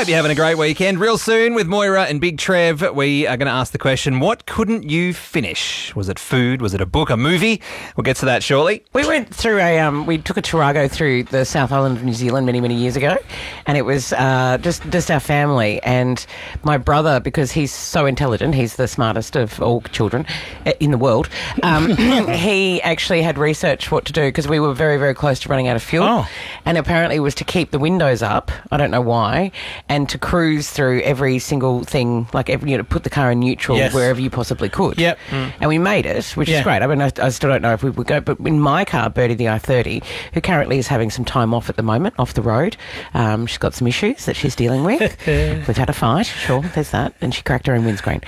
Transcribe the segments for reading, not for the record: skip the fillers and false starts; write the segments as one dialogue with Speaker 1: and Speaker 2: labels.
Speaker 1: Hope you're having a great weekend. Real soon with Moira and Big Trev, we are going to ask the question, what couldn't you finish? Was it food? Was it a book, a movie? We'll get to that shortly.
Speaker 2: We went through we took a Tarago through the South Island of New Zealand many, many years ago, and it was just our family. And my brother, because he's so intelligent, he's the smartest of all children in the world, he actually had researched what to do because we were very, very close to running out of fuel.
Speaker 3: Oh.
Speaker 2: And apparently it was to keep the windows up, I don't know why, and to cruise through every single thing, like put the car in neutral wherever you possibly could.
Speaker 3: Yep.
Speaker 2: And we made it, which is great. I mean, I still don't know if we would go, but in my car, Bertie the I-30, who currently is having some time off at the moment, off the road, she's got some issues that she's dealing with. We've had a fight, sure, there's that, and she cracked her own windscreen.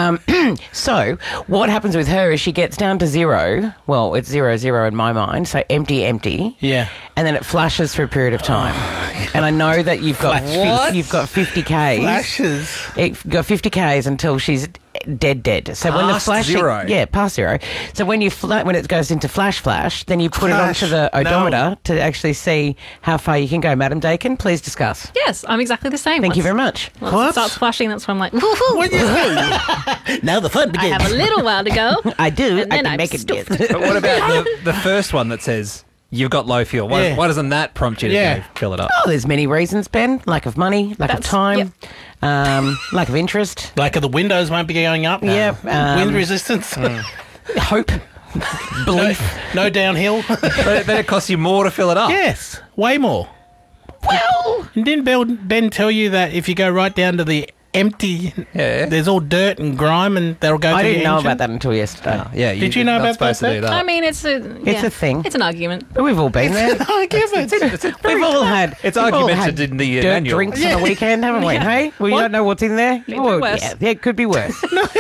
Speaker 2: So what happens with her is she gets down to zero. Well, it's 0, 0 in my mind, so empty, empty.
Speaker 3: Yeah.
Speaker 2: And then it flashes for a period of time. And I know that you've got 50 Ks.
Speaker 3: Flashes.
Speaker 2: You've got 50 Ks until she's dead. So when the
Speaker 1: Past
Speaker 2: flashing,
Speaker 1: zero.
Speaker 2: yeah, past zero. So when when it goes into flash, then you put it onto the odometer to actually see how far you can go. Madam Dakin, please discuss.
Speaker 4: Yes, I'm exactly the same.
Speaker 2: Thank you very much.
Speaker 4: Once it starts flashing, that's when I'm like, woohoo!
Speaker 3: Now the fun
Speaker 4: I
Speaker 3: begins.
Speaker 4: have a little while to go.
Speaker 2: I do.
Speaker 4: And
Speaker 2: I
Speaker 4: then
Speaker 2: can
Speaker 4: I'm
Speaker 2: make it.
Speaker 4: stuffed.
Speaker 1: But what about the first one that says you've got low fuel? Why doesn't that prompt you to go fill it up?
Speaker 2: Oh, there's many reasons, Ben. Lack of money, lack of time, lack of interest.
Speaker 3: Like the windows won't be going up.
Speaker 2: Yep.
Speaker 3: Wind resistance.
Speaker 2: Hope. Belief.
Speaker 3: No downhill.
Speaker 1: But then it costs you more to fill it up.
Speaker 3: Yes, way more.
Speaker 2: Well,
Speaker 3: And didn't Ben tell you that if you go right down to the empty, there's all dirt and grime and they'll go
Speaker 2: I
Speaker 3: through
Speaker 2: didn't
Speaker 3: your
Speaker 2: know
Speaker 3: engine?
Speaker 2: about that until yesterday.
Speaker 1: Yeah,
Speaker 3: Did you know
Speaker 1: not
Speaker 3: about
Speaker 1: supposed
Speaker 3: that,
Speaker 1: to do that.
Speaker 4: I mean, it's a
Speaker 2: thing.
Speaker 4: It's an argument.
Speaker 2: But we've all been there. We've all had.
Speaker 1: It's
Speaker 2: we've all
Speaker 1: argumented
Speaker 2: had
Speaker 1: in the
Speaker 2: dirt
Speaker 1: manual.
Speaker 2: drinks on the weekend, haven't we? Hey, well, you don't know what's in there.
Speaker 4: Could be worse.
Speaker 2: Yeah, it could be worse.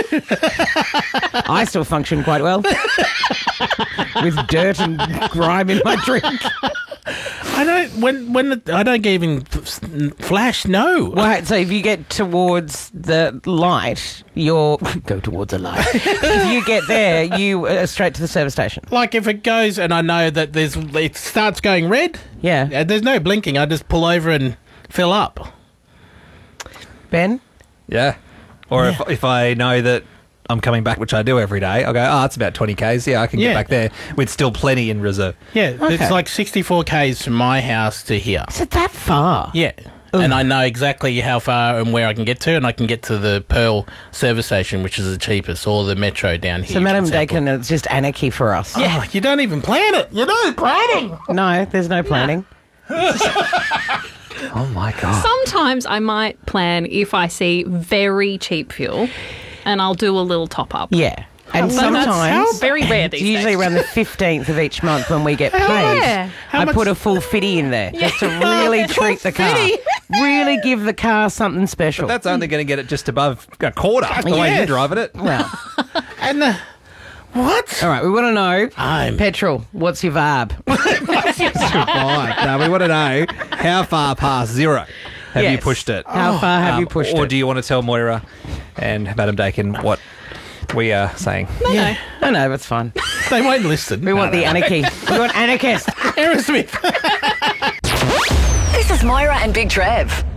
Speaker 2: I still function quite well with dirt and grime in my drink.
Speaker 3: I don't. I don't even flash. No.
Speaker 2: Right, so if you get towards the light, go towards the light. If you get there, you are straight to the service station.
Speaker 3: Like if it goes and I know that it starts going red.
Speaker 2: Yeah.
Speaker 3: There's no blinking. I just pull over and fill up.
Speaker 2: Ben?
Speaker 1: Yeah. Or if I know that I'm coming back, which I do every day, I'll go, it's about 20 Ks. Yeah, I can get back there with still plenty in reserve.
Speaker 3: Yeah, it's like 64 Ks from my house to here.
Speaker 2: Is it that far?
Speaker 3: Yeah.
Speaker 2: Ugh.
Speaker 3: And I know exactly how far and where I can get to, and I can get to the Pearl service station, which is the cheapest, or the Metro down here.
Speaker 2: So, Madam
Speaker 3: for example.
Speaker 2: Dakin, it's just anarchy for us.
Speaker 3: Yeah, you don't even plan it. You're not planning.
Speaker 2: No, there's no planning.
Speaker 1: Oh, my God.
Speaker 4: Sometimes I might plan if I see very cheap fuel, and I'll do a little top up.
Speaker 2: Yeah. And
Speaker 4: But
Speaker 2: sometimes,
Speaker 4: that's very rare
Speaker 2: it's
Speaker 4: these
Speaker 2: usually
Speaker 4: days.
Speaker 2: around the 15th of each month when we get paid,
Speaker 4: Yeah.
Speaker 2: I put a full fitty in there just to really treat the car. Really give the car something special.
Speaker 1: That's only going to get it just above a quarter, the way you're driving it.
Speaker 2: Well,
Speaker 3: And what?
Speaker 2: all right, we want to know,
Speaker 3: I'm-
Speaker 2: petrol, what's your VAB?
Speaker 1: Right. No, we want to know how far past zero have you
Speaker 2: Yes.
Speaker 1: pushed it?
Speaker 2: How far have you pushed
Speaker 1: Or
Speaker 2: it?
Speaker 1: do you want to tell Moira and Madam Dakin what we are saying?
Speaker 3: Yeah.
Speaker 2: I know, that's fine.
Speaker 3: They won't listen.
Speaker 2: We want the anarchy. We want anarchists.
Speaker 3: Aerosmith.
Speaker 5: This is Moira and Big Trev.